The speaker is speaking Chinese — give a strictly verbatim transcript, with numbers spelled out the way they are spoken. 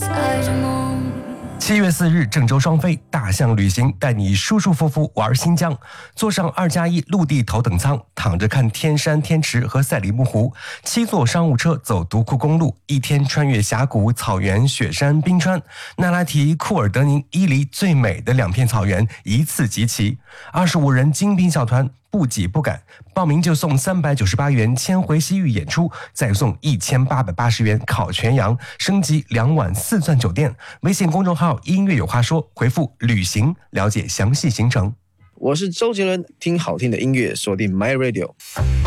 七月四日，郑州双飞大象旅行带你舒舒服服玩新疆，坐上二加一陆地头等舱，躺着看天山天池和赛里木湖，七座商务车走独库公路，一天穿越峡谷、草原、雪山、冰川，那拉提、库尔德宁、伊犁最美的两片草原一次集齐。二十五人精兵小团，不挤不赶，报名就送三百九十八元千回西域演出，再送一千八百八十元烤全羊，升级两晚四钻酒店。微信公众号音乐有话说，回复旅行了解详细行程。 我是周杰伦，听好听的音乐，锁定 My Radio。